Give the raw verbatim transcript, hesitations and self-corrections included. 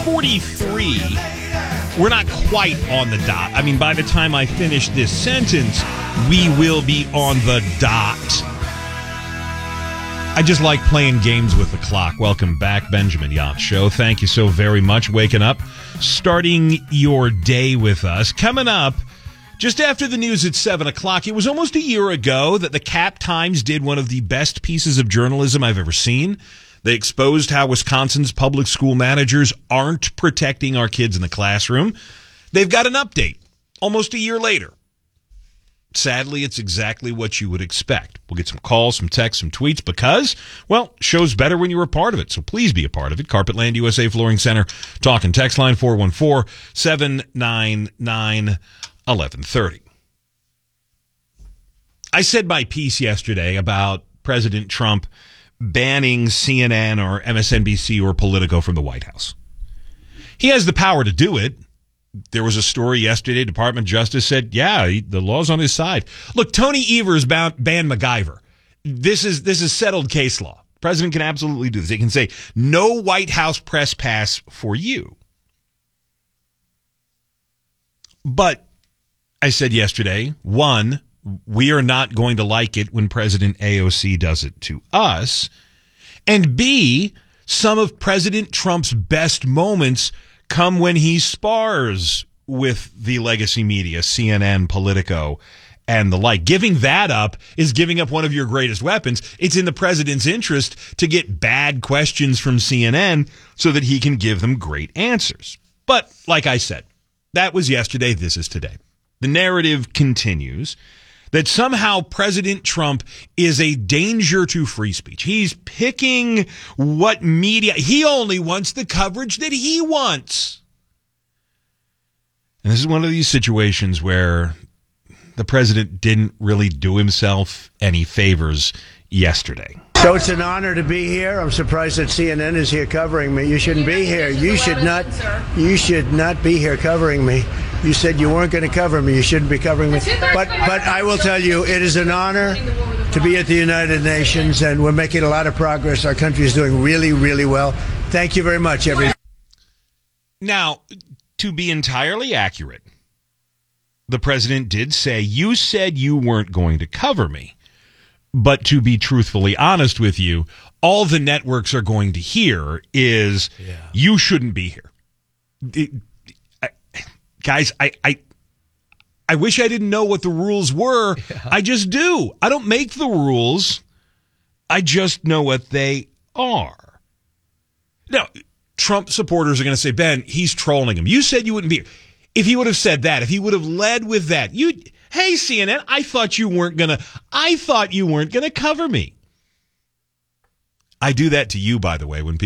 forty-three. We're not quite on the dot. I mean, by the time I finish this sentence, we will be on the dot. I just like playing games with the clock. Welcome back, Benjamin Yacht Show. Thank you so very much. Waking up, starting your day with us. Coming up, just after the news at seven o'clock, it was almost a year ago that the Cap Times did one of the best pieces of journalism I've ever seen. They exposed how Wisconsin's public school managers aren't protecting our kids in the classroom. They've got an update almost a year later. Sadly, it's exactly what you would expect. We'll get some calls, some texts, some tweets because, well, show's better when you're a part of it. So please be a part of it. Carpetland U S A Flooring Center. Talking text line four one four, seven nine nine, one one three zero. I said my piece yesterday about President Trump banning C N N or M S N B C or Politico from the White House. He has the power to do it. There was a story yesterday, Department of Justice said, yeah, he, the law's on his side. Look, Tony Evers banned MacGyver. This is this is settled case law. The president can absolutely do this. They can say, no White House press pass for you. But I said yesterday, one, we are not going to like it when President A O C does it to us. And B, some of President Trump's best moments come when he spars with the legacy media, C N N, Politico, and the like. Giving that up is giving up one of your greatest weapons. It's in the president's interest to get bad questions from C N N so that he can give them great answers. But like I said, that was yesterday. This is today. The narrative continues that somehow President Trump is a danger to free speech. He's picking what media. He only wants the coverage that he wants. And this is one of these situations where the president didn't really do himself any favors yesterday. So it's an honor to be here. I'm surprised that C N N is here covering me. You shouldn't be here. You should not. You should not be here covering me. You said you weren't going to cover me. You shouldn't be covering me. But but I will tell you, it is an honor to be at the United Nations, and we're making a lot of progress. Our country is doing really, really well. Thank you very much, everybody. Now, to be entirely accurate, the president did say, you said you weren't going to cover me. But to be truthfully honest with you, all the networks are going to hear is, yeah, you shouldn't be here. It, I, guys, I, I I wish I didn't know what the rules were. Yeah. I just do. I don't make the rules. I just know what they are. Now, Trump supporters are going to say, Ben, he's trolling him. You said you wouldn't be here. If he would have said that, if he would have led with that, you... Hey, C N N, I thought you weren't going to, I thought you weren't going to cover me. I do that to you, by the way, when people